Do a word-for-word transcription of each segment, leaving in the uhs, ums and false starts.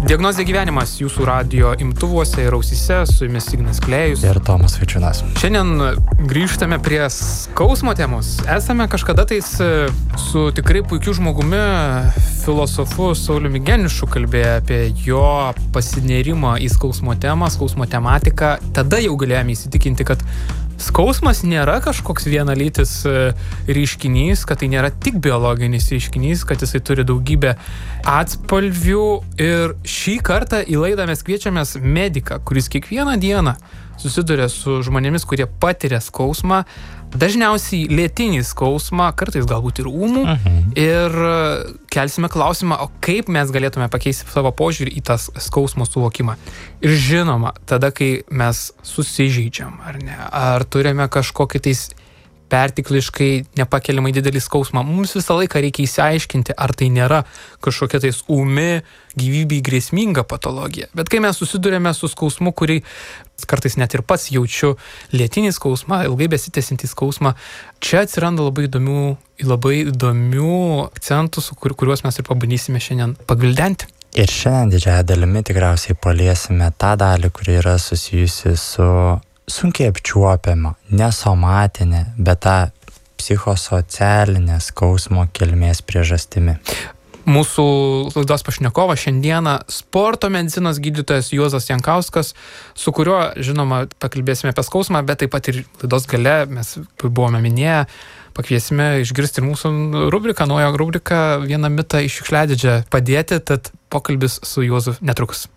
Diagnozė gyvenimas jūsų radio imtuvuose ir ausyse, su jumis Ignas Klėjus ir Tomas Vaičiūnas. Šiandien grįžtame prie skausmo temos. Esame kažkada tais su tikrai puikiu žmogumi, filosofu Sauliumi Geniušu kalbėję apie jo pasinėrimą į skausmo temą, skausmo tematiką. Tada jau galėjome įsitikinti, kad skausmas nėra kažkoks vienalytis reiškinys, kad tai nėra tik biologinis reiškinys, kad jisai turi daugybę atspalvių. Ir šį kartą į laidą mes kviečiamės mediką, kuris kiekvieną dieną susiduria su žmonėmis, kurie patiria skausmą, dažniausiai lėtinį skausmą, kartais galbūt ir ūmų. Mhm. Ir kelsime klausimą, o kaip mes galėtume pakeisti savo požiūrį į tą skausmo suvokimą. Ir žinoma, tada, kai mes susižeidžiam, ar ne, ar turime kažkokį tais pertikliškai nepakeliamai didelį skausmą, mums visą laiką reikia įsiaiškinti, ar tai nėra kažkokia tais ūmi, gyvybei grėsminga patologija. Bet kai mes susidurėme su skausmu, kurį kartais net ir pats jaučiu lėtinį skausmą, ilgai besitęsiantį skausmą, čia atsiranda labai įdomių, labai įdomių akcentų, su kur, kuriuos mes ir pabandysime šiandien pagvildenti. Ir šiandien didžiąją dalimi tikriausiai paliesime tą dalį, kuri yra susijusi su sunkiai apčiuopiama, nesomatinė, bet tą psichosocialinė skausmo kilmės priežastimi. Mūsų laidos pašnekovas šiandieną sporto medicinos gydytojas Juozas Jankauskas, su kuriuo, žinoma, pakalbėsime apie skausmą, bet taip pat ir laidos gale, mes buvome minėję, pakviesime išgirsti ir mūsų rubriką, naują rubriką, vieną mitą iš šiukšliadėžę padėti, tad pokalbis su Juozu netrukus.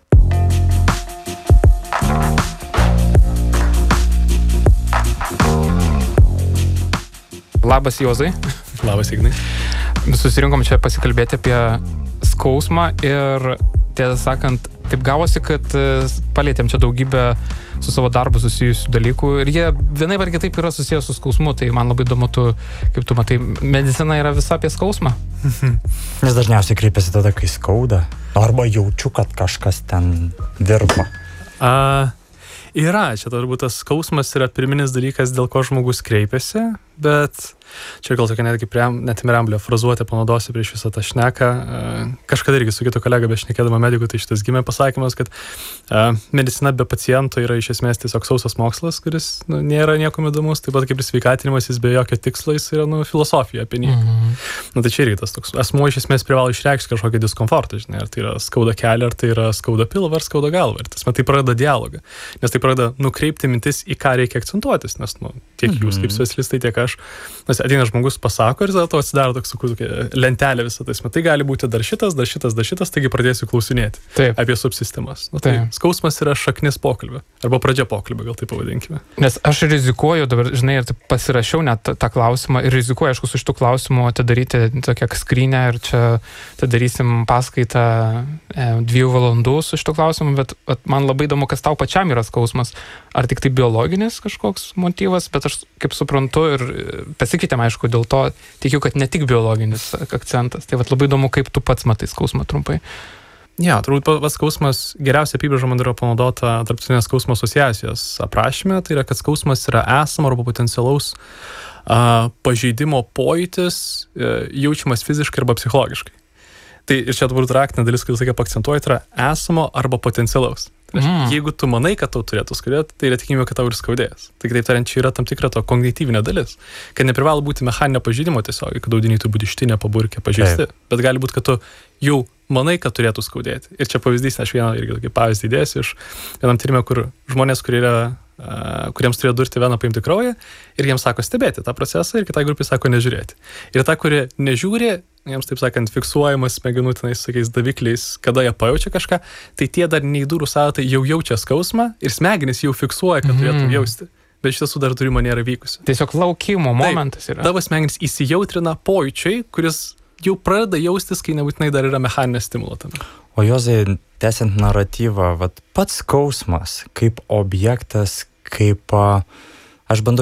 Labas, Juozai. Labas, Ignai. Susirinkom čia pasikalbėti apie skausmą ir, tiesą sakant, taip gavosi, kad palietėm čia daugybę su savo darbu susijusių dalykų ir jie vienaip ar kitaip yra susijęs su skausmu, tai man labai įdomu, tu, kaip tu matai, medicina yra visa apie skausmą. Nes dažniausiai kreipiasi tada, kai skauda, arba jaučiu, kad kažkas ten virpa. A, yra, čia turbūt tas skausmas yra pirminis dalykas, dėl ko žmogus kreipiasi, bet čia gal tokia netgi net Miramblio frazuotė panaudosiu prieš visą tą šneką. Kažkada irgi su kitu kolega bešnekėdama medikų, tai šitas gimė pasakymas, kad a, medicina be paciento yra iš esmės tiesiog sausas mokslas, kuris nu, nėra niekam įdomus, taip pat kaip ir sveikatinimas, jis be jokio tikslo, jis yra nu, filosofija apie nieką. Mhm. Nu, tai čia irgi tas toks, asmuo iš esmės privalo išreikšti kažkokį diskomfortą, žinai, ar tai yra skauda kelią, ar tai yra skauda pilvą, ar skauda galvą. Ir tas man tai pradeda dialogą, nes tai pradeda nukreipti mintis, į ką reikia akcentuotis, nes nu, tiek jūs kaip specialistai, tiek aš, nes ateina žmogus pasako ir tada to atsidaro toks lentelė visą tai. Tai gali būti dar šitas, dar šitas, dar šitas, taigi pradėsiu klausinėti Taip. apie subsistemas. Nu, tai skausmas yra šaknis pokalbio, arba pradžia pokalbio, gal taip pavadinkime. Nes aš rizikuoju dabar, žinai, ir pasirašiau net tą klausimą ir rizikuoju, aišku, su šitų klausimų atidaryti tokią skrynę ir čia atidarysim paskaitą e, dviejų valandų su šitų klausimų, bet at, man labai įdomu, kas tau pačiam yra skausmas. Ar tik tai biologinis kažkoks motyvas, bet aš kaip suprantu ir pasikeitėm, aišku, dėl to tikiu, kad ne tik biologinis akcentas. Tai vat labai įdomu, kaip tu pats matai skausmą trumpai. Ja, turbūt pats skausmas geriausia apibrėža man yra panaudota Tarptautinės skausmo asociacijos aprašyme, tai yra, kad skausmas yra esamo arba potencialaus a, pažeidimo pojūtis a, jaučiamas fiziškai arba psichologiškai. Tai ir čia turbūt raktinė dalis, kai visą laiką akcentuoja, tai yra esamo arba potencialaus. Tai mm. Jeigu tu manai, kad tau turėtų skaudėti, tai yra tikimybė, kad tau ir skaudės. Tai kitaip tariant, čia yra tam tikra to kognityvinė dalis. Kad neprivalo būti mechaninio pažeidimo tiesiog, kad audiniai turi būti ištinę, paburkę, pažeisti. Taip. Bet gali būti, kad tu jau manai, kad turėtų skaudėti. Ir čia pavyzdys, aš vieną irgi tokį pavyzdį dėsiu iš vienam tyrimė, kur žmonės, kurie yra, uh, kuriems turėjo durti veną paimti kraują ir jiems sako stebėti tą procesą ir kitai grupiai sako nežiūrėti. Ir ta, kurie nežiūri, jiems, taip sakant, fiksuojamas smegenų tenais tokiais davikliais, kada jie pajaučia kažką, tai tie dar neįdūrų sąvotai jau jaučia skausmą ir smegenys jau fiksuoja, kad turėtų mm. jausti. Bet iš tiesų dar turimo nėra vykusi. Tiesiog laukimo momentas Taip, yra. Tavo smegenys įsijautrina pojūčiai, kuris jau pradeda jaustis, kai nebūtinai dar yra mechaninė stimulo tame. O Juozai, tęsiant naratyvą, vat pats skausmas kaip objektas, kaip aš bandau iš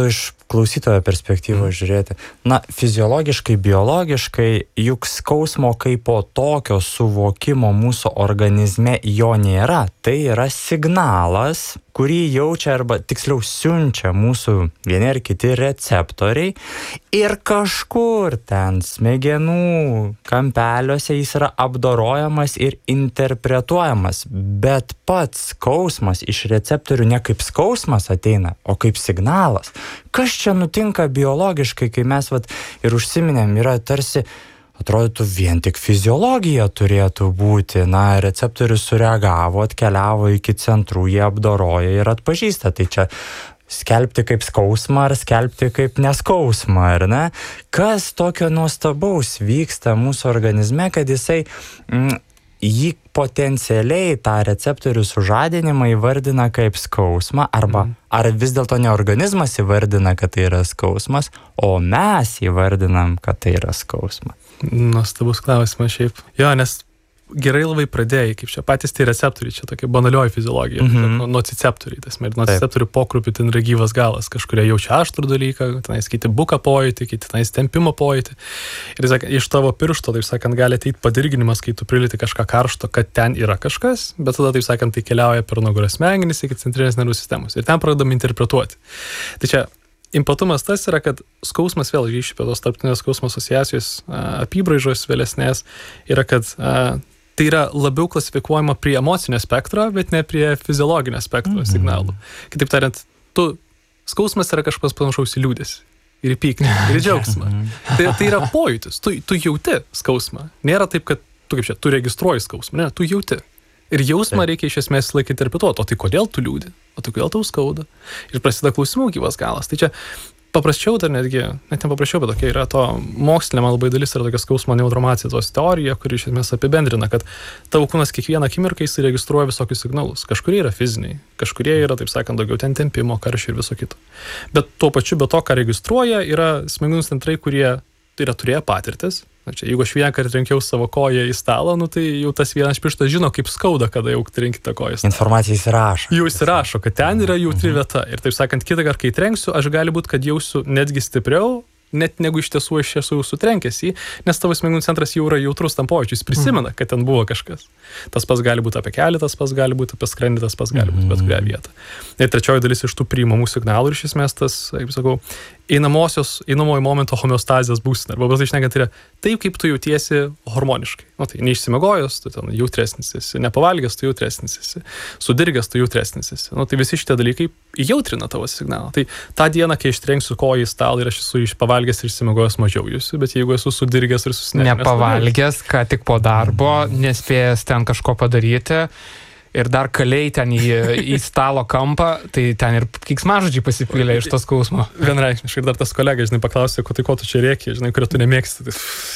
klausytojo perspektyvą žiūrėti. Na, fiziologiškai, biologiškai, juk skausmo kaip po tokio suvokimo mūsų organizme jo nėra. Tai yra signalas, kurį jaučia arba tiksliau siunčia mūsų vieni ar kiti receptoriai ir kažkur ten smegenų kampeliuose jis yra apdorojamas ir interpretuojamas. Bet pats skausmas iš receptorių ne kaip skausmas ateina, o kaip signalas. Kas čia nutinka biologiškai, kai mes vat, ir užsiminėm, yra tarsi, atrodytų, vien tik fiziologija turėtų būti. Na, receptorius sureagavo, atkeliavo iki centrų, jie apdoroja ir atpažįsta. Tai čia skelbti kaip skausmą ar skelbti kaip neskausmą, ar ne? Kas tokio nuostabaus vyksta mūsų organizme, kad jisai mm, jį potencialiai tą receptorių sužadinimą įvardina kaip skausmą, arba mm. ar vis dėlto ne organizmas įvardina, kad tai yra skausmas, o mes įvardinam, kad tai yra skausmas. Nuostabus klausimas šiaip. Jo, nes gerai labai pradėjai, kaip čia patys tai receptoriai, čia tokia banalioji fiziologija, mm-hmm. nociceptoriai, tas ir nociceptorių pokrupių ten yra gyvas galas, kažkurie jaučia aštrų dalyką, tenais kiti buką pojūtį, kiti tenais tempimo pojūtį. Ir sak, iš tavo piršto, taip sakant, gali ateiti padirginimas, kai tu prilieti kažką karšto, kad ten yra kažkas, bet tada, taip sakant, tai keliauja per nugaros smegenis iki centrinės nervų sistemos ir ten pradedam interpretuoti. Tai čia impatumas tas yra, kad skausmas, vėl grįžti prie tos tarptautinės skausmo asociacijos apibraižos vėlesnės, yra, kad a, tai yra labiau klasifikuojama prie emocinio spektro, bet ne prie fiziologinio spektro mm-hmm. signalų. Kitaip tariant, tu, skausmas yra kažkas panašaus į liūdesį, ir į pyktį, ir į džiaugsmą. tai, tai yra pojūtis, tu, tu jauti skausmą. Nėra taip, kad tu, kaip čia, tu registruoji skausmą, ne, tu jauti. Ir jausmą taip. Reikia iš esmės laiką interpretuoti, o tai kodėl tu liūdi, o tai kodėl tau skauda. Ir prasideda klausimų gyvas galas. Tai čia paprasčiau dar netgi, net ne paprasčiau, bet tokia yra to mokslinė man labai dalis, yra tokia skausmo neuromacijos teorija, kuri iš esmės apibendrina, kad tavo kūnas kiekvieną akimirką jis registruoja visokius signalus. Kažkurie yra fiziniai, kažkurie yra, taip sakant, daugiau ten tempimo, karščio ir viso kito. Bet tuo pačiu, be to, ką registruoja, yra smegenų centrai, kurie yra turėję patirtis. Na čia, jeigu aš vieną kartą trenkiau savo koją į stalą, nu tai jau tas vienas pirštas žino, kaip skauda, kada jau trenki tą koją. Informacija įsirašo. Jau įsirašo, kad ten yra jautri vieta. Ir taip sakant, kitą kartą, kai trenksiu, aš gali būt, kad jausiu netgi stipriau, net negu iš tiesų aš esu sutrenkęs jį, nes tavo smegenų centras jau yra jautrus tam pojūčiui, jis prisimena, kad ten buvo kažkas. Tas pas gali būti apie kelį, tas pas gali būti apie skrandį, tas pas gali būti bet kurią vietą. Ir trečioji dalis iš tų priimamų signalų ir iš esmės tas, kaip sakau, einamosios, einamojo momento homeostazės būsena. Arba paprastai šnekant, yra taip, kaip tu jautiesi hormoniškai. Nu, tai neišsimegojęs, tu ten jautresnis esi, nepavalgęs, tu jautresnis esi, sudirgęs, tu jautresnis esi. Nu, tai visi šitie dalykai įjautrina tavo signalą. Tai tą dieną, kai aš trenksiu koją į stalą ir aš esu pavalgęs ir išsimegojęs, mažiau jūsiu, bet jeigu esu sudirgęs ir susinervinęs. Nepavalgęs, ką tik po darbo, nespėjęs ten kažko padaryti. Ir dar kaliai ten į, į stalo kampą, tai ten ir keiksmažodžiai pasipylė iš to skausmo. Vienreikšmiškai. Ir dar tas kolega, žinai, paklausė, ko tai ko tu čia rėki, žinai, kurio tu nemėgsti.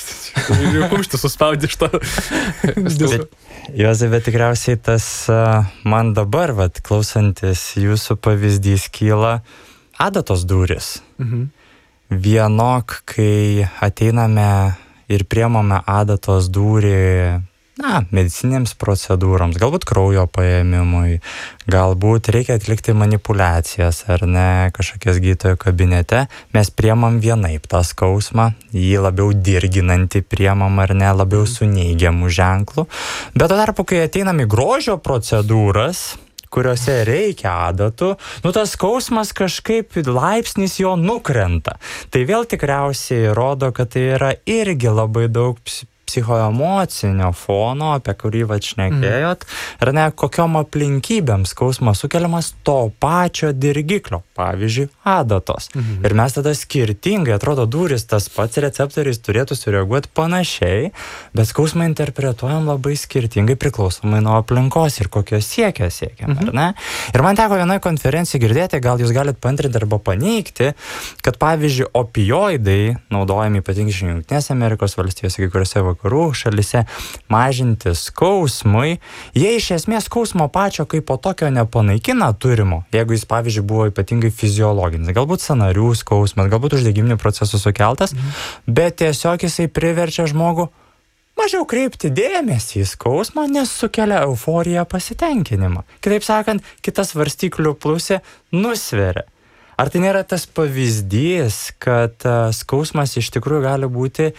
Ir jau kumštį suspaudė iš to. Juozai, bet tikriausiai tas man dabar, vat, klausantis jūsų pavyzdys, kyla adatos durys. Mhm. Vienok, kai ateiname ir priemame adatos durį, na, medicinėms procedūroms, galbūt kraujo paėmimui, galbūt reikia atlikti manipulacijas ar ne, kažkokias gydytojo kabinete, mes priemam vienaip tą skausmą, jį labiau dirginantį priemam ar ne, labiau su neigiamu ženklu. Bet tuo tarpu, kai ateinam į grožio procedūras, kuriuose reikia adatų, nu tas skausmas kažkaip laipsnis jo nukrenta. Tai vėl tikriausiai rodo, kad tai yra irgi labai daug psichoemocinio fono, apie kurį vat šnekėjot, mm. ar ne, kokiom aplinkybėm skausmas sukeliamas to pačio dirgiklio, pavyzdžiui, adatos. Mm. Ir mes tada skirtingai, atrodo, durys tas pats receptoriais turėtų sureaguoti panašiai, bet skausmą interpretuojam labai skirtingai priklausomai nuo aplinkos ir kokios siekia siekiam, mm. ar ne? Ir man teko vienoje konferencijoje girdėti, gal jūs galit paantrinti arba paneigti, kad pavyzdžiui, opioidai naudojami ypatingai Jungtinėse Amerikos valstijose, kai kuriuose vakarų šalise mažinti skausmui, jie iš esmės skausmo pačio kaip po tokio nepanaikina turimo, jeigu jis, pavyzdžiui, buvo ypatingai fiziologinis, galbūt sąnarių skausmas, galbūt uždegiminių procesų sukeltas, mhm. bet tiesiog jisai priverčia žmogų mažiau kreipti dėmesį į skausmą, nes sukelia euforiją, pasitenkinimą. Kitaip sakant, kitas svarstyklių pusė nusveria. Ar tai nėra tas pavyzdys, kad skausmas iš tikrųjų gali būti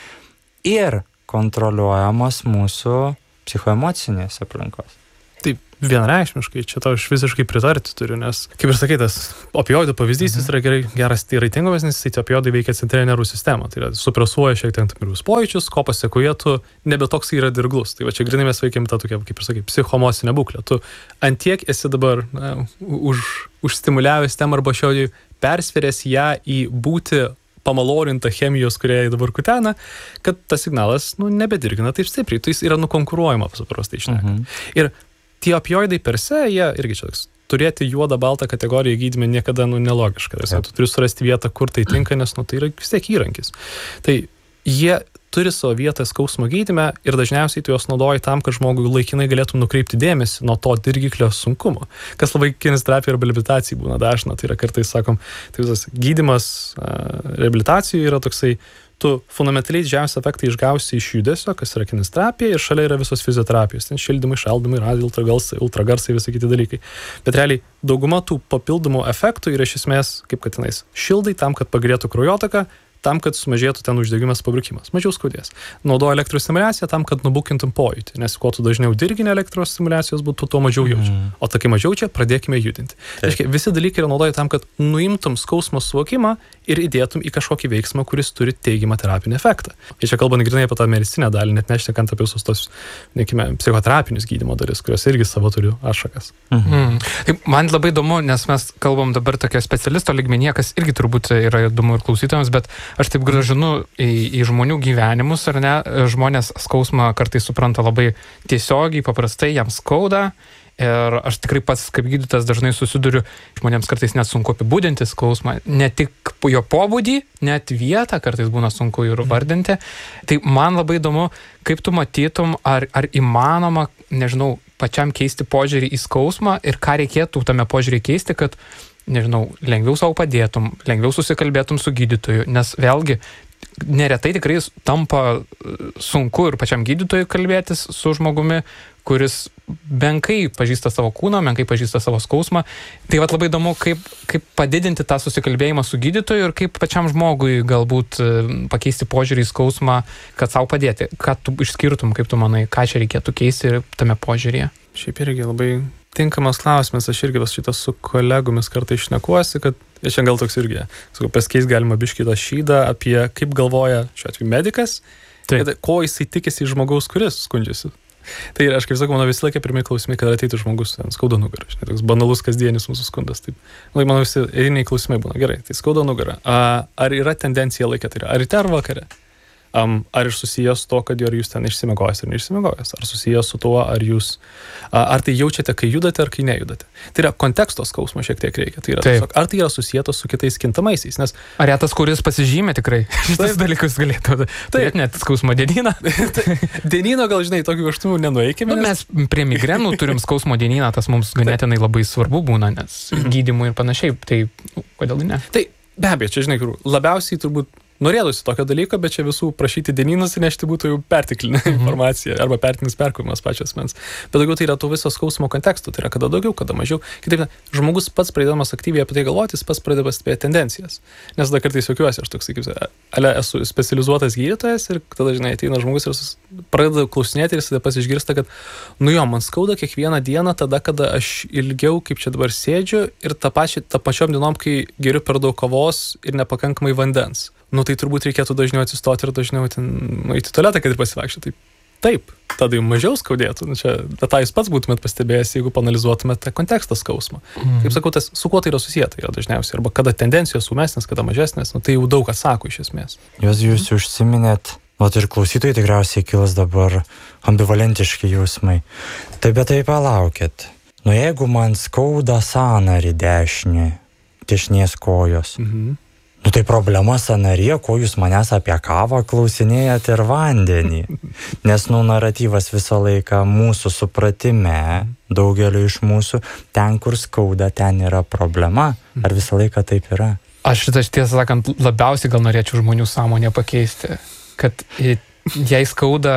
ir kontroliuojamas mūsų psichoemocinės aplinkos? Taip, vienareikšmiškai, čia tau aš visiškai pritarti turiu, nes, kaip ir sakai, tas opioidų pavyzdys, jis yra gerai, geras tai reitingomis, nes tai opioidai veikia centrinę nervų sistemą, tai yra supresuoja šiek tiek tamirius pojūčius, ko pasiekoje tu nebe toks yra dirglus. Tai va čia grinai mes veikiam tą tokią, kaip ir sakai, psichoemocinę būklę. Tu antiek esi dabar na, už, užstimuliavęs tem arba šiaudžiai persvėręs ją į būti pamalorinta chemijos, kurie dabar kutena, kad tas signalas nu, nebedirgina taip stipriai, tai jis yra nukonkuruojama, paprastai šnekant. Mhm. Ir tie opioidai per se, jie irgi čia toks, turėti juodą, baltą kategoriją gydyme niekada nu, nelogiška. Tai, tu turi surasti vietą, kur tai tinka, nes nu, tai yra vis tiek įrankis. Tai jie turi savo vietą skausmo gydyme ir dažniausiai tu juos naudoji tam, kad žmogui laikinai galėtum nukreipti dėmesį nuo to dirgiklio sunkumo. Kas labai kineziterapija ir reabilitacija būna dažna, tai yra kartais, sakom, tai visas gydymas reabilitacijoje yra toksai, tu fundamentaliai didžiausią efektą išgausi iš judesio, kas yra kineziterapija, ir šalia yra visos fizioterapijos. Ten šildymai, šaldymai, radio ultragarsai, ultragarsai, visi kiti dalykai. Bet realiai dauguma tų papildomų efektų yra iš esmės, kaip kad tenais, šildai tam, kad pagerėtų kraujotaką, tam, kad sumažėtų ten uždegimas, pabrukimas, mažiau skaudės. Naudoja elektrostimuliaciją tam, kad nubukintum pojūtį, nes kuo tu dažniau dirginė elektrostimuliacijos būtų, tuo mažiau jaučia. Mm. O tokia mažiau čia, pradėkime judinti. Reiškia, visi dalykai yra naudoja tam, kad nuimtum skausmo suvokimą ir įdėtum į kažkokį veiksmą, kuris turi teigiamą terapinį efektą. Ir čia kalbant grynai apie tą medicinę dalį, net nešnekant apie visus tos, nekime, psichoterapinius gydymo dalis, kurios irgi savo turiu atšakas. Mhm. Mm. Man labai įdomu, nes mes kalbam dabar tokio specialisto lygmenyje, kas irgi turbūt yra įdomu ir klausytojams, bet aš taip gražinu į, į žmonių gyvenimus, ar ne? Žmonės skausmą kartais supranta labai tiesiogiai, paprastai, jam skauda. Ir aš tikrai pats kaip gydytojas dažnai susiduriu, žmonėms kartais net sunku apibūdinti skausmą, ne tik jo pobūdį, net vietą kartais būna sunku ir vardinti. Tai man labai įdomu, kaip tu matytum, ar, ar įmanoma, nežinau, pačiam keisti požiūrį į skausmą ir ką reikėtų tame požiūrį keisti, kad, nežinau, lengviau savo padėtum, lengviau susikalbėtum su gydytoju, nes vėlgi neretai tikrai tampa sunku ir pačiam gydytojui kalbėtis su žmogumi, kuris menkai pažįsta savo kūną, menkai pažįsta savo skausmą. Tai vat labai įdomu, kaip, kaip padidinti tą susikalbėjimą su gydytoju ir kaip pačiam žmogui galbūt pakeisti požiūrį į skausmą, kad savo padėti. Ką tu išskirtum, kaip tu manai, ką čia reikėtų keisti tame požiūryje? Šiaip irgi labai tinkamas klausimas, aš irgi vas šitą su kolegomis kartai šnekuosi, kad ir čia gal toks irgi, paskeis galima biškį tą šydą apie kaip galvoja šiuo atveju medikas, kad, ko jisai tikisi iš žmogaus, kuris skundžiasi. Tai aš kaip sakau, mano visą laiką pirmie klausimai, kada ateitų žmogus, skauda nugarą, žinai, toks banalus kasdienis mūsų skundas. Taip. Mano visi eiliniai klausimai būna, gerai, tai skauda nugarą. A, ar yra tendencija laikė, tai yra, ar ryte ar vakare? Um, ar ir susijęs su to, kad ar jūs ten išsimiegojęs ar neišsimiegojęs, ar susijęs su tuo, ar jūs, ar tai jaučiate, kai judate, ar kai nejudate. Tai yra konteksto skausmo šiek tiek reikia. Tai yra tiesiog, ar tai yra susijęs su kitais kintamaisiais, nes... Ar retas, kuris pasižymė tikrai šitas dalykus galėtų. Tai net skausmo dienyną. Dienyno gal, žinai, tokių aštumų nenueikime. Nu, mes prie migrenų turim skausmo dienyną, tas mums ganėtinai labai svarbu būna, nes gydymui ir panašiai. Tai nu, kodėl ne? Tai be abejo, čia, žinai, labiausiai turbūt norėdųsi tokio dalyko, bet čia visų prašyti dienynus ir nešti būtų jau pertiklinė informacija arba pertiklinis perkūrimas pačios mens. Bet daugiau tai yra to viso skausmo kontekstų, tai yra kada daugiau, kada mažiau. Kitaip, žmogus pats pradėdamas aktyviai apie tai galvoti, jis pats pradeda pastebėti tendencijas. Nes tada kartais juokiuosi, aš toks, kaip ale, esu specializuotas gydytojas ir tada, žinai, ateina žmogus ir pradeda klausinėti ir jis tada pats išgirsta, kad, nu jo, man skauda kiekvieną dieną tada, kada aš ilgiau, kaip čia dabar sėdžiu ir tą pačią, tą pačiom dienom, kai geriu per daug kavos ir nepakankamai vandens. Nu tai turbūt reikėtų dažniau atsistoti ir dažniau ten nueiti į tualetą, kad ir pasivaikščioti. Taip, tada jau mažiau skaudėtų. Nu, čia, tą jūs pats būtumėt pastebėjęs, jeigu panalizuotumėt tą kontekstą skausmą. Mm. Kaip sakau, tas, su kuo tai yra susiję, tai yra dažniausiai. Arba kada tendencijos ūmesnės, kada mažesnės, nu, tai jau daug atsako iš esmės. Jūs, jūs užsiminėt, vat ir klausytojai tikriausiai kils dabar ambivalentiški jausmai. Tai bet tai palaukit. Nu jeigu man skauda sąnarį dešinį, dešinės kojos, mhm. Nu tai problema sąnaryje, ko jūs manęs apie kavą klausinėjat ir vandenį. Nes, nu, naratyvas visą laiką mūsų supratime, daugeliu iš mūsų, ten, kur skauda, ten yra problema. Ar visą laiką taip yra? Aš šitą, tiesą sakant, labiausiai gal norėčiau žmonių sąmonę pakeisti. Kad jei skauda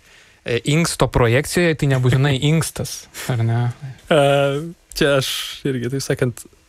inksto projekcijoje, tai nebūtinai inkstas, ar ne? Uh, čia aš irgi, tai sakant,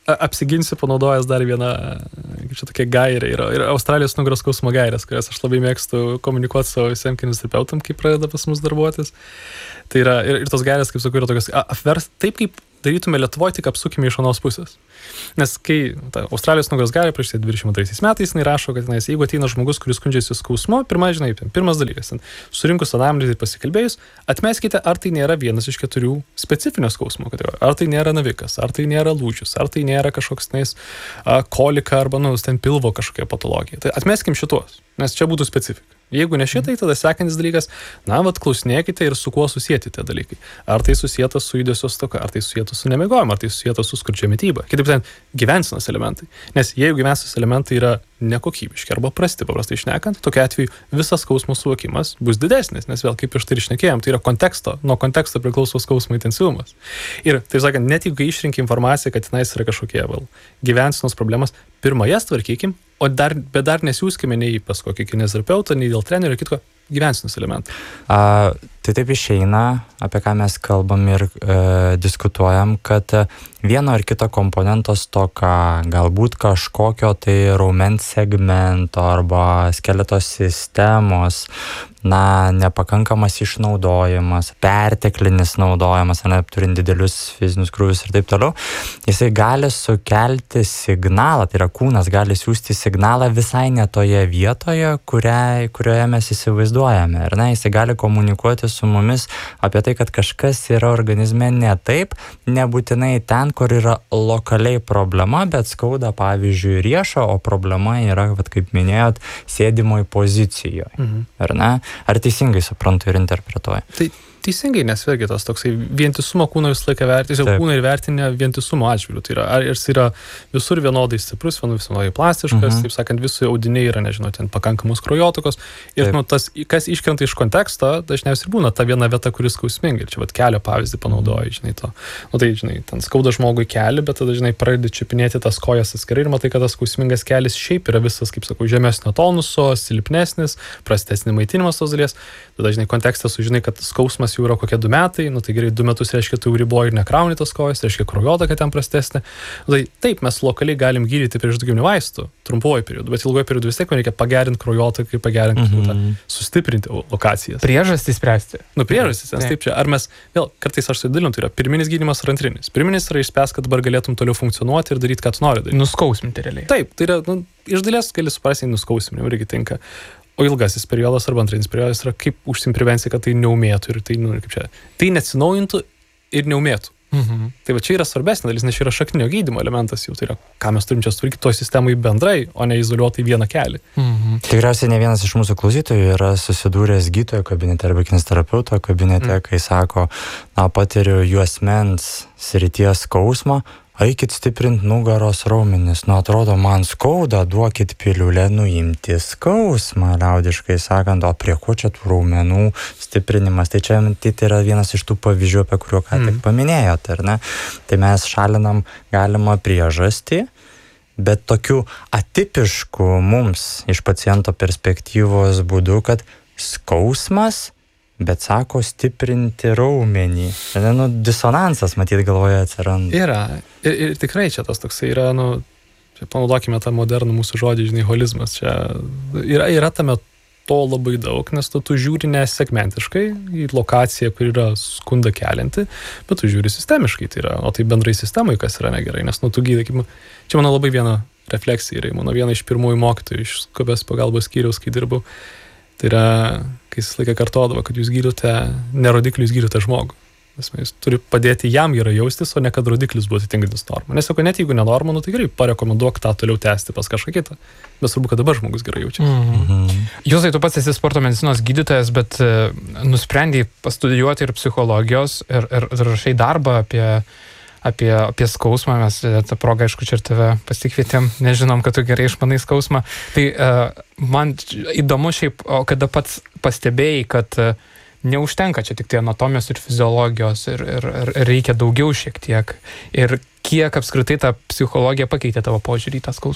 apsiginsiu panaudojęs dar vieną, kaip čia tokia gairė, yra, yra Australijos nugaros skausmo gairės, kurias aš labai mėgstu komunikuoti savo visiems kineziterapeutam, kai pradeda pas mus darbuotis. Tai yra, ir, ir tos gairės, kaip sakau, yra tokios, apvers, taip kaip darytume Lietuvoje, tik apsukime iš anos pusės. Nes kai ta Australijos nugaros gairė prieš dvidešimt antraisiais metais, jinai rašo, kad jinai, jeigu ateina žmogus, kuris skundžiasi skausmu, pirma, žinai, pirmas dalykas, surinkus anamnezę ir pasikalbėjus, atmeskite, ar tai nėra vienas iš keturių specifinio skausmo kategorijų. Ar tai nėra navikas, ar tai nėra lūžius, ar tai nėra kažkoks nais kolika arba, nu, ten pilvo kažkokia patologija. Tai atmeskim šitos, nes čia būtų specifika. Jeigu ne šitai, tada sekantis dalykas, na, vat klausinėkite ir su kuo susijęti tie dalykai. Ar tai susijęta su judesio stoka, ar tai susijęta su nemiegojimu, ar tai susijęta su skurdžia mityba. Kitaip tariant, gyvensenos elementai. Nes jeigu gyvensenos elementai yra nekokybiški arba prasti, paprastai šnekant, tokia atveju visas skausmo suvokimas bus didesnis, nes vėl kaip iš tai išnekėjom, tai yra konteksto, nuo konteksto priklauso skausmo intensyvumas. Ir, tai sakant, net jeigu išrinki informaciją, kad tenais yra kažkokie val, gyvensenos problemas, pirmą jas tvarkykim, o dar, bet dar nesiūskime nei pas kokį kineziterapeutą, nei dėl trenerio, kitko gyvensenos elementų. A, tai taip išeina, apie ką mes kalbam ir e, diskutuojam, kad vieno ar kito komponento stoka, galbūt kažkokio tai raumens segmento arba skeleto sistemos, na, nepakankamas išnaudojimas, perteklinis naudojimas, ne, turint didelius fizinius krūvius ir taip toliau, jisai gali sukelti signalą, tai yra kūnas gali siūsti signalą visai ne toje vietoje, kuriai, kurioje mes įsivaizduojame. Ir, na, jisai gali komunikuoti su mumis apie tai, kad kažkas yra organizme ne taip, nebūtinai ten, kur yra lokaliai problema, bet skauda, pavyzdžiui, riešą, o problema yra, vat, kaip minėjot, sėdimoj pozicijoje. Mhm. Ar ne? Ar teisingai suprantu ir interpretuoju? Tai teisingai, nes vėlgi tas toksai vientisumo kūno visą laiką vertinti, kūno ir vertinė vientisumo atžvilgiu. Tai yra, ar jis yra visur vienodai stiprus, vienodai plastiškas, mhm. taip sakant, visi audiniai yra, nežinau, ten pakankamos kraujotakos. Ir nu, tas, kas iškrenta iš konteksto, dažniausiai būna ta viena vieta, kuris skausminga. Ir čia vat kelio pavyzdį panaudoji, žinai, to. Nu tai, žinai, ten skauda žmogui kelį, bet tada, žinai, pradedi čiupinėti tas kojas atskirai ir matai, kad tas skausmingas kelis šiaip yra visas, kaip sakau, žemesnio tonuso, silpnesnis, prastesnis maitinimas tos dalies. Tada, žinai, kontekstas sužinai, kad skausmas jau yra kokie du metai, nu tai gerai, du metus reiškia, tu riboji ir nekrauni tos kojas, reiškia kraujotaka ten prastesnė. Tai taip, mes lokaliai galim gydyti priešuždegiminių vaistų trumpuoju periodu, bet ilgoju periodu vis tiek reikia pagerinti kraujotaką, pagerinti, mm-hmm. sustiprinti lokacijas. Priežastį spręsti. Nu, priežastys, nes taip čia, ar mes, vėl, kartais aš sudėlinu, tai yra pirminis gydymas ar antrinis. Pirminis yra išspręs, kad dabar galėtum toliau funkcionuoti ir daryti, ką tu nori daryti. Nuskausminti realiai. Taip, tai yra, nu, iš dalies gali suprasti nuskausminimą, irgi tinka. O ilgasis periodas arba antrinis periodas yra kaip užsiimti prevenciją, kad tai neumėtų ir tai, nu, kaip čia, tai neatsinaujintų ir neumėtų. Mhm. Tai va čia yra svarbesnė dalis, nes čia yra šakninio gydymo elementas jau, tai yra, ką mes turim čia sutvarkyti toj sistemai bendrai, o ne izoliuotai vieną kelią. Mhm. Tikriausiai ne vienas iš mūsų klausytojų yra susidūręs gydytojo kabinete arba kineziterapeuto kabinete, mhm. kai sako, na, patiriu juosmens srities skausmą, eikit stiprint nugaros raumenis, nu atrodo man skauda, duokit piliulę nuimti skausmą, liaudiškai sakant, o prie ko čia tų raumenų stiprinimas, tai čia tai yra vienas iš tų pavyzdžių, apie kuriuo ką tik paminėjot, ar ne? Tai mes šalinam galimą priežastį, bet tokiu atipišku mums iš paciento perspektyvos būdu, kad skausmas, bet sako stiprinti raumenį. Nu, disonansas, matyt, galvoje atsiranda. Yra. Ir, ir tikrai čia tas toksai yra, nu, čia panaudokime tą modernų mūsų žodį, žinai, holizmas. Čia yra, yra tame to labai daug, nes tu, tu žiūri ne segmentiškai į lokaciją, kur yra skunda kelianti, bet tu žiūri sistemiškai, tai yra, o tai bendrai sistemai, kas yra negerai, nes nu, tu gydai, kaip, čia mano labai viena refleksija yra, mano viena iš pirmųjų mokytojų iš skubios pagalbos skyriaus, kai dirbau. Tai yra, kai jis laiką kartodavo, kad jūs gydote ne rodiklius, gydote žmogų. Nes jūs turi padėti jam gerai jaustis, o ne kad rodiklis būtų atitinkantis normą. Nes sako, net jeigu nenorma, nu tai gerai, parekomenduok tą toliau tęsti pas kažką kitą. Bet svarbu, kad dabar žmogus gerai jaučiasi. Mm-hmm. Jūs, tu pats esi sporto medicinos gydytojas, bet uh, nusprendėjai pastudijuoti ir psichologijos ir, ir, ir rašai darbą apie Apie, apie skausmą, mes tą progą, aišku, čia ir tave pasikvietėm, nežinom, kad tu gerai išmanai skausmą. Tai uh, man įdomu šiaip, o kada pats pastebėjai, kad uh, neužtenka čia tik tai anatomijos ir fiziologijos ir, ir, ir reikia daugiau šiek tiek. Ir kiek apskritai ta psichologija pakeitė tavo požiūrį į tą skausmą?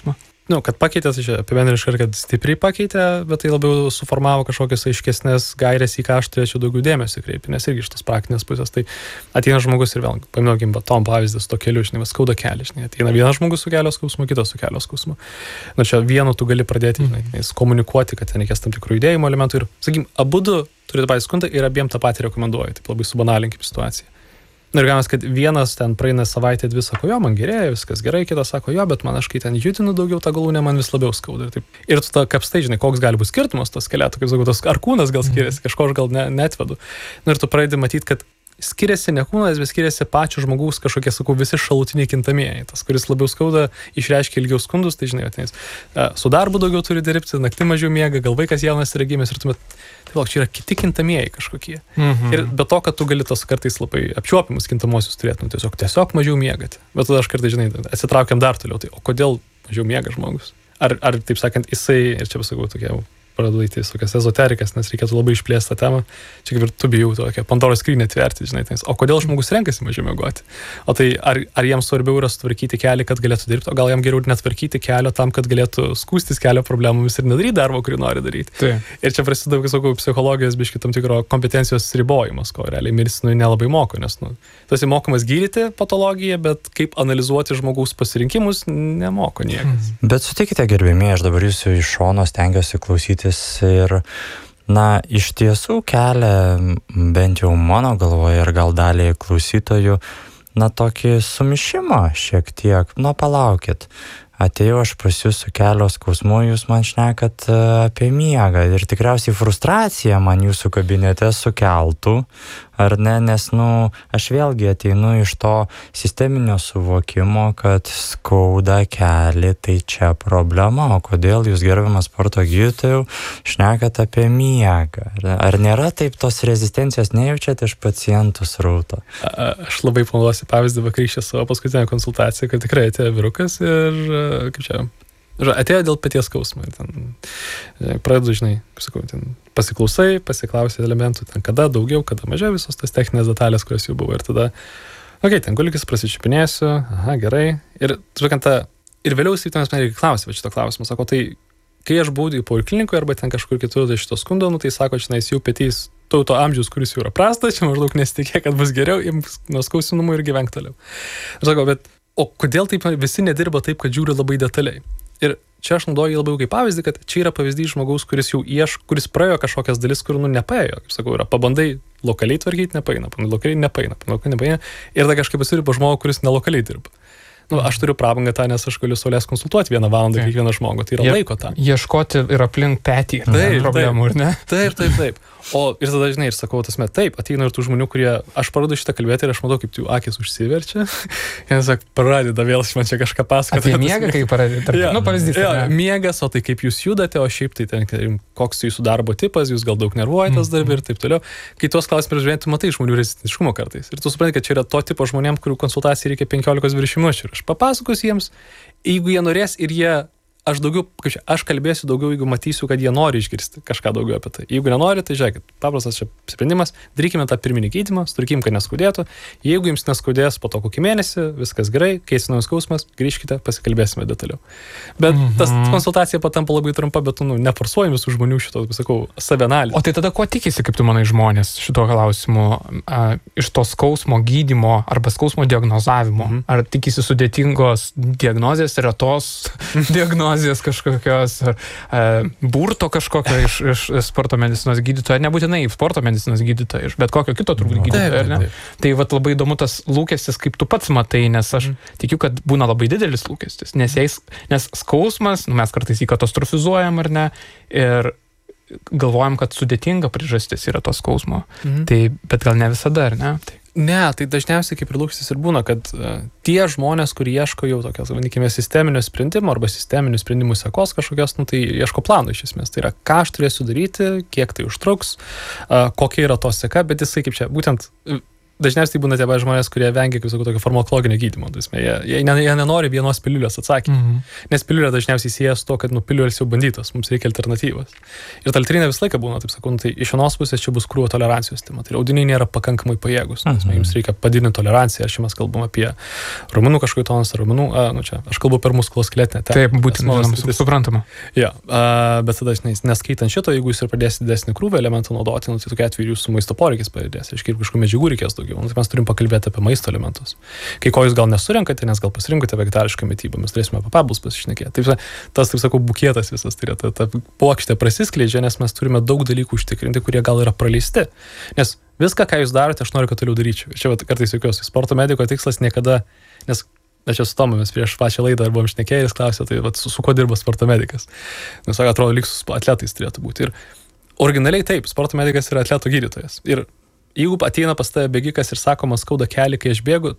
nu, kad pakeitė, tai čia apibendriškai, kad stipriai pakeitė, bet tai labiau suformavo kažkokias aiškesnės gairės, į ką aš turėčiau daugiau dėmesio kreipti, nes irgi iš tos praktinės pusės, tai ateina žmogus ir vėl, paminėkim, Tom pavyzdys to keliu, žinai, skauda kelią, žinai, ateina vienas žmogus su kelio skausmu, kitas su kelio skausmu. Na čia vienu tu gali pradėti, žinai, komunikuoti, kad ten reikės tam tikrų judėjimo elementų ir, sakykim, abudu turi tą patį skundą ir abiem tą patį rekomenduoju, taip labai subanalinkim situaciją. Ir gamas, kad vienas ten praeina savaitę dvi, sako, jo, man gerėja, viskas gerai, kitas sako, jo, bet man aš kai ten judinu daugiau tą galūnę, man vis labiau skauda. Ir, taip. Ir tu tą kapstai, žinai, koks gali būti skirtumas tos skeletų, kaip sakau, tos ar kūnas gal skiriasi, kažko aš gal ne, netvedu. Na ir tu pradedi matyti, kad skiriasi ne kūnas, bet skiriasi pačio žmogaus kažkokie, sakau, visi šalutiniai kintamieji. Tas, kuris labiau skauda, išreiškia ilgiau skundus, tai žinai, ateis, su darbu daugiau turi dirbti, naktį mažiau miega, gal vaikas jaunas yra gimęs ir tuomet, tai lauk, čia yra kiti kintamieji kažkokie. Mhm. Ir be to, kad tu gali tos kartais labai apčiuopimus kintamosius turėti, nu, tiesiog, tiesiog mažiau miegati. Bet tada aš kartais, žinai, atsitraukiam dar toliau, tai o kodėl mažiau miega žmogus? Ar, ar taip sakant, jisai, ir čia pasakau, tokie pradėti tokias ezoterikas, nes reikėtų labai išplėsti tą temą. Čia kaip ir tu bijau tokia Pandoros skrynią atverti, žinai, tai, o kodėl žmogus renkasi mažiau miegoti? O tai ar, ar jam svarbiau yra sutvarkyti kelią, kad galėtų dirbti, o gal jam geriau netvarkyti kelio tam, kad galėtų skūstis kelio problemomis ir nedaryti darbo, kurį nori daryti. Tai. Ir čia prasideda, kaip sakau, psichologijos biški tam tikro kompetencijos ribojimas, ko realiai medicinui nelabai moko, nes nu, tas įmokomas gydyti patologiją, bet kaip analizuoti žmogaus pasirinkimus nemoko niekas. Bet sutikite, gerbėmieji, aš dabar jūsų iš šono stengiuosi klausyti ir, na, iš tiesų kelia, bent jau mano galvoje ir gal daliai klausytojų, na, tokį sumišimą šiek tiek. Na, palaukit, atėjau aš pas jūs su kelio skausmu, jūs man šnekat apie miegą ir tikriausiai frustracija man jūsų kabinete sukeltų, ar ne, nes, nu, aš vėlgi ateinu iš to sisteminio suvokimo, kad skauda kelį, tai čia problema, o kodėl jūs, gerbiamas sporto gydytojau, šnekat apie miegą? Ar, ar nėra taip tos rezistencijos nejaučiat iš pacientų srauto? A, aš labai panaudosiu pavyzdį vakarykštę savo paskutinę konsultaciją, kad tikrai atėjo vyrukas ir, kaip čia, atėjo dėl peties skausmo. Ten, pradedu, žinai, kaip sakau, ten pasiklausai, pasiklausai elementų, ten kada daugiau, kada mažiau, visos tas techninės detalės, kurios jau buvo. Ir tada, okei, okay, ten gulikis prasičiupinėsiu, aha, gerai. Ir, žinokant, ir vėliau įsivytumės man reikia klausyti, va šito klausimą. Sako, tai kai aš buvau į poliklinikoje arba ten kažkur kitur tai šito skundo, nu, tai sako, žinai, jau petys tauto amžius, kuris jau yra prastas, čia maždaug nesitikė, kad bus geriau, jiems nuo skausinumų ir gyvenk toliau. Aš sakau, bet o kodėl taip visi nedirba taip, kad žiūri labai detaliai? Ir čia aš naudoju labiau kaip pavyzdį, kad čia yra pavyzdys žmogaus, kuris jau ieško, kuris praėjo kažkokias dalis, kur nu nepaėjo. Kaip sakau, yra pabandai lokaliai tvarkyti, nepaeina, pabandai lokaliai nepaeina, pabandai nepaeina. Ir tada kažkaip pasiri po žmogų, kuris nelokaliai dirba. Nu, aš turiu prabangą tą, nes aš galiu saulės konsultuoti vieną valandą kiekvieną žmogų, tai yra Je, laiko tam. Ieškoti ir aplink petį taip, problemų, taip, ar ne? Taip, taip, taip. O ir tada, žinai, ir sakau, tas met, taip, ateina ir tų žmonių, kurie, aš pradedu šitą kalbėti ir aš matau, kaip jų akis užsiverčia. Jie sako, pradeda vėl man čia kažką pasakoti. Apie miegą, kaip pradeda. Ja, nu, pavyzdys. Ja, miegas, o tai kaip jūs judate, o šiaip tai ten, koks jūsų darbo tipas, jūs gal daug nervuojatės darbį ir taip toliau. Kai tuos klausimus žiūrėti, tu matai žmonių rezistentiškumo kartais. Ir tu supranti, kad čia yra to tipo žmonėm, kurių konsultacijai reikia penkiolikos dvidešimt minučių. Ir aš papasakosiu jiems, jeigu jie norės ir jie, aš daugiau, aš kalbėsiu daugiau, jeigu matysiu, kad jie nori išgirsti kažką daugiau apie tai. Jeigu nenori, tai žiūrėkit, paprastas čia sprendimas, darykime tą pirminį gydymą, sutvarkykim, kad neskaudėtų. Jeigu jums neskaudės po to kokį mėnesį, viskas gerai, keisino skausmas, grįžkite, pasikalbėsime detaliau. Bet mm-hmm. tas konsultacija patampa labai trumpa, bet nu, neforsuojam visų žmonių šito, sakau, savianalizę. O tai tada ko tikisi, kaip tu manai, žmonės šito klausimu, a, iš to skausmo gydymo arba skausmo diagnozavimo? Mm-hmm. Ar tikisi sudėtingos diagnozės, retos diagnozės? Kažkokios uh, burto kažkokio iš, iš sporto medicinos gydytojo, nebūtinai sporto medicinos gydytojo, bet kokio kito turbūt gydytojo, ar ne? Taip. Tai vat labai įdomu tas lūkestis, kaip tu pats matai, nes aš mm. tikiu, kad būna labai didelis lūkestis, nes, jais, nes skausmas, nu, mes kartais jį katastrofizuojam, ar ne, ir galvojam, kad sudėtinga priežastis yra to skausmo, mm. tai, bet gal ne visada, ar ne? Tai. Ne, tai dažniausiai kaip ir lūkestis ir būna, kad uh, tie žmonės, kurie ieško jau tokios, vadinkim, sisteminio sprendimo arba sisteminių sprendimų sekos kažkokios, nu, tai ieško plano iš esmės. Tai yra, ką aš turėsiu daryti, kiek tai užtruks, uh, kokia yra to seka, bet jisai kaip čia, būtent dažniausiai būna tie žmonės, kurie vengia, kaip sakau, tokio farmakologinio gydymo. Jie, jie, jie nenori vienos piliulės atsakymų. Mm-hmm. Nes piliulė dažniausiai sieja su to, kad nu, piliulės jau bandytos, mums reikia alternatyvos. Ir ta litrinė visą laiką būna, taip sakau, nu, tai iš vienos pusės čia bus krūvo tolerancijos tema. Tai audiniai nėra pakankamai pajėgus. Mm-hmm. Jums reikia padidinti toleranciją. Ar čia mes kalbam apie raumenų kažkokį tonusą, raumenų, a, nu čia, aš kalbu per muskuloskeletinę. Taip, būtent, suprantama. Ja, a, bet tada, žinai, neskaitant šito, jeigu jūs ir pradėsite didesnį krūvį elementą naudoti, nu, tai tokia atveju jūsų maisto poreikis padidės. Aiškiai, kažkokių medžiagų reikės daugiau. Nu, tai mes turim pakalbėti apie maisto elementus. Kai ko jūs gal nesurenkate, nes gal pasirinkote vegetarišką mitybą, mes turėsime apie papildus pasišnekėti. Taip, tas, taip sakau, bukėtas visas, tai ta, ta plokštė prasiskleidžia, nes mes turime daug dalykų užtikrinti, kurie gal yra praleisti. Nes viską, ką jūs darote, aš noriu, kad toliau daryčiau. Ir čia vat, kartais jokios sporto mediko tikslas niekada, nes aš esu Tomomis prieš pačią laidą ar buvom šnekėję, jis klausė, tai vat, su, su kuo dirba sporto medikas. Nes sako, atrodo, lyg su atletais turėtų būti. Ir originaliai taip, sporto medikas yra atleto gydytojas. Ir jeigu ateina pas tave bėgikas ir sako, man skauda kelį, kai aš bėgu,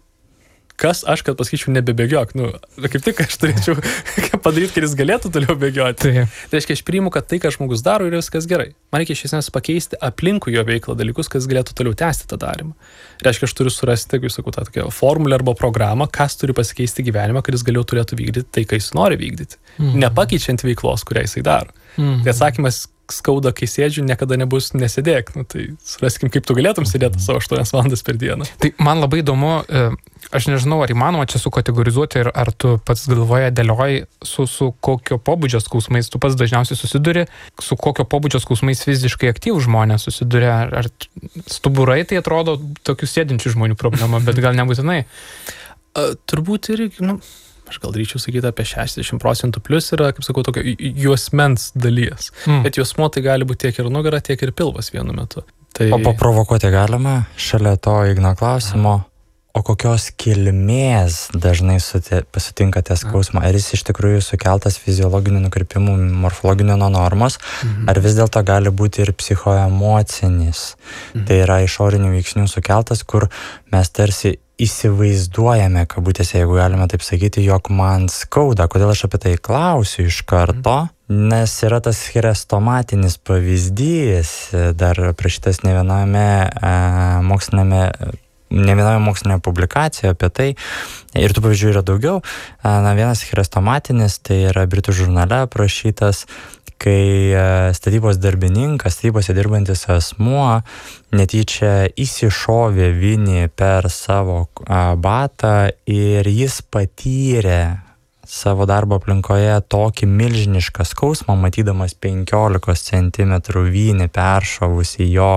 kas aš, kad pasakyčiau, nebebėgiok. Nu, kaip tik aš turėčiau padaryti, kad jis galėtų toliau bėgioti. Tai reiškia, aš priimu, kad tai, ką žmogus daro, yra viskas gerai. Man reikia iš esmės pakeisti aplinkui jo veiklą dalykus, kas galėtų toliau tęsti tą darymą. Reiškia, aš turiu surasti, kaip sakau, tą tokią formulę arba programą, kas turi pasikeisti gyvenimą, kad jis galėjo turėtų vykdyti tai, ką jis nori vykdyti. Mhm. Nepakeičiant veiklos, kurią jisai daro. Mhm. Tai atsakymas skauda, kai sėdžiu, niekada nebus nesėdėk. Nu, tai suraskim, kaip tu galėtum sėdėti savo aštuonias valandas per dieną. Tai man labai įdomu, aš nežinau, ar įmanoma čia sukategorizuoti, ir ar tu pats galvoje dėlioji, su, su kokio pobūdžio skausmais tu pats dažniausiai susiduri, su kokio pobūdžio skausmais fiziškai aktyvūs žmonės susiduria, ar, ar stuburai tai atrodo tokių sėdinčių žmonių problema, bet gal nebūtinai. A, turbūt ir, nu, aš gal drįčiau sakyti apie šešiasdešimt procentų plus yra, kaip sakau, tokio juosmens dalies. Mm. Bet juosmo tai gali būti tiek ir nugara, tiek ir pilvas vienu metu. Tai... O paprovokuoti galima šalia to Igno klausimo, o kokios kilmės dažnai pasitinkate skausmą? Ar jis iš tikrųjų sukeltas fiziologinių nukrypimų, morfologinių nuo normos, mhm. ar vis dėlto gali būti ir psichoemocinis? Mhm. Tai yra išorinių veiksnių sukeltas, kur mes tarsi įsivaizduojame, kabutėse, jeigu galime taip sakyti, jog man skauda. Kodėl aš apie tai klausiu iš karto? Nes yra tas chrestomatinis pavyzdys, dar prašytas ne viename e, mokslinėme, ne viename mokslinėje publikacijoje apie tai, ir tų pavyzdžių yra daugiau. Na, vienas chrestomatinis, tai yra Britų žurnale aprašytas, kai statybos darbininkas, statybose dirbantis asmuo netyčia įsišovė vinį per savo batą ir jis patyrė savo darbo aplinkoje tokį milžinišką skausmą, matydamas penkiolikos centimetrų vinį peršovusi jo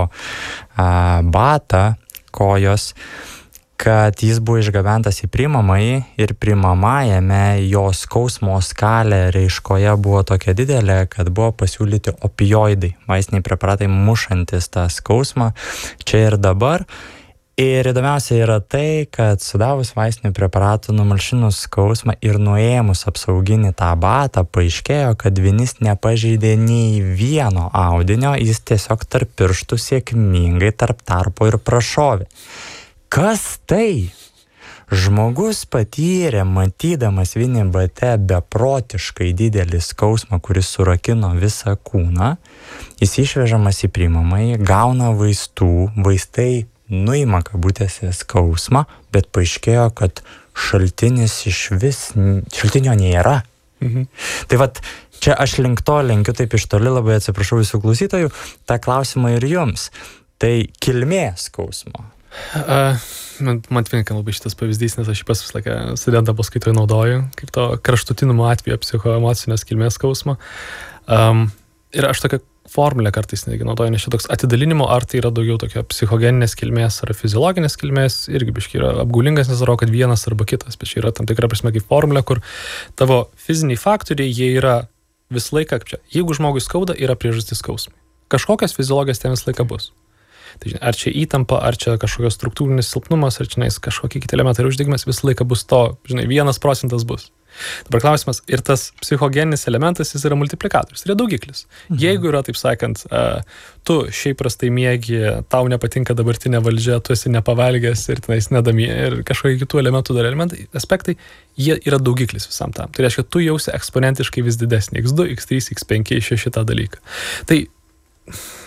batą kojos, kad jis buvo išgabentas į priimamąjį ir priimamajame jo skausmo skalė raiškoje buvo tokia didelė, kad buvo pasiūlyti opioidai, vaistiniai preparatai mušantis tą skausmą čia ir dabar. Ir įdomiausia yra tai, kad sudavus vaistinių preparatų, numalšinus skausmą ir nuėmus apsauginį tą batą, paaiškėjo, kad vinis nepažeidė nei vieno audinio, jis tiesiog tarp pirštų sėkmingai tarp tarpo ir prašovė. Kas tai? Žmogus patyrė, matydamas vinį bate beprotiškai didelį skausmą, kuris surakino visą kūną, jis išvežamas į priimamąjį, gauna vaistų, vaistai nuima kabutėse skausmą, bet paaiškėjo, kad šaltinis iš vis, šaltinio nėra. Mhm. Tai vat, čia aš link to lenkiu taip iš toli, labai atsiprašau visų klausytojų, tą klausimą ir jums. Tai kilmė skausmo. Uh, man man tinka labai šitas pavyzdys, nes aš pas vis laiką studentą paskaitoje naudoju, kaip to kraštutinumo atveju psichoemocinės kilmės skausmo. Um, ir aš tokią formulę kartais negi naudoju, nes čia toks atidalinimo, ar tai yra daugiau tokia psichogeninės kilmės ar fiziologinės kilmės, irgi biškai yra apgaulingas, nes daro, kad vienas arba kitas, bet čia yra tam tikra prasme kaip formulė, kur tavo fiziniai faktoriai, jie yra visą laiką, kaip čia, jeigu žmogui skauda, yra priežastis skausmai. Kažkokios fiziologijos ten visą laiką bus. Tai, žinai, ar čia įtampa, ar čia kažkokios struktūrinis silpnumas, ar čia kažkokie kiti elementai ir uždegimas, visą laiką bus to, žinai, vienas procentas bus. Dabar klausimas, ir tas psichogeninis elementas, jis yra multiplikatorius, tai yra daugiklis. Mhm. Jeigu yra, taip sakant, tu šiaip prastai miegi, tau nepatinka dabartinė valdžia, tu esi nepavalgęs ir tenais nedamie, ir kažkokie kitų elementų dar elementai, aspektai, jie yra daugiklis visam tam. Tai reiškia, tu jausi eksponentiškai vis didesnį, iks du, iks trys, iks penki, šeši tą dalyką. Tai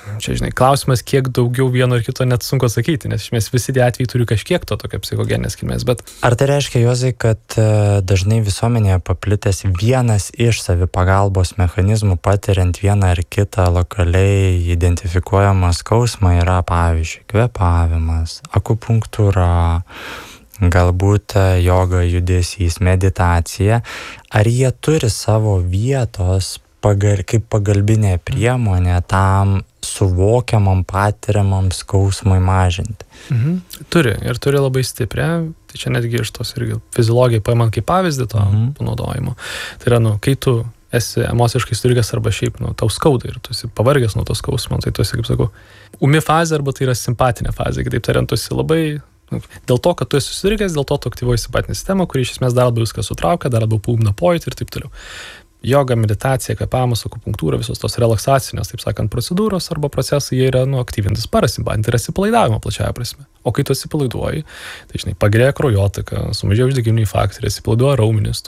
čia, žinai, klausimas, kiek daugiau vieno ir kito net sunku atsakyti, nes mes visi tie atvejai turi kažkiek to tokio psichogeninės kilmės, bet... Ar tai reiškia, Juozai, kad dažnai visuomenėje paplitęs vienas iš savipagalbos mechanizmų patiriant vieną ar kitą lokaliai identifikuojamą skausmą yra, pavyzdžiui, kvėpavimas, akupunktūra, galbūt joga, judesys, meditacija, ar jie turi savo vietos pagal, kaip pagalbinė priemonė tam suvokiamam, patiriamam skausmui mažinti? Mhm. Turi, ir turi labai stiprią, tai čia netgi iš tos irgi fiziologijai paimant kaip pavyzdį to mhm. panaudojimo. Tai yra, nu, kai tu esi emociškai sutrikęs arba šiaip, nu, tau skauda ir tu esi pavargęs nuo to skausmo, tai tu esi, kaip sakau, umi fazė arba tai yra simpatinė fazė, kitaip tariant, tu esi labai... Dėl to, kad tu esi sutrikęs, dėl to tu aktyvuoji simpatinę sistemą, kuri iš esmės dar labiau viską sutraukia, dar labiau paūmina pojūtį ir taip toliau. Joga, meditacija, kvėpavimas, akupunktūra, visos tos relaksacinės, taip sakant, procedūros arba procesai, jie yra, nu, aktyvintis parasimpatinį, tai yra atsipalaidavimo plačiaja prasme. O kai tu atsipalaiduoji, tai, žinai, pagerėja kraujotaka, sumažėja uždegiminiai faktoriai, atsipalaiduoja raumenys,